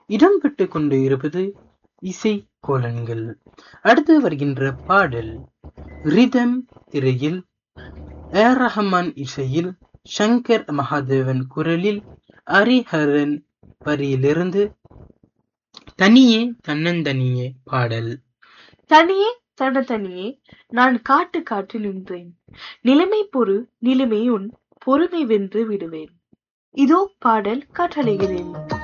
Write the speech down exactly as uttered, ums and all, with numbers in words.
இடம்பெற்றுக் கொண்டு இருப்பது இசை கோலன்கள். அடுத்து வருகின்ற பாடல் ரிதம் திரையில் ஏர் ரஹ்மான் இசையில் சங்கர் மகாதேவன் குரலில் ஹரிஹரன் வரியிலிருந்து தனியே தன்னந்தனியே பாடல். தனியே தனதனியே நான் காட்டு காட்டு நின்றேன், நிலைமை பொறு நிலைமை உன் பொறுமை வென்று விடுவேன். இதோ பாடல் கட்டளைகிறேன்.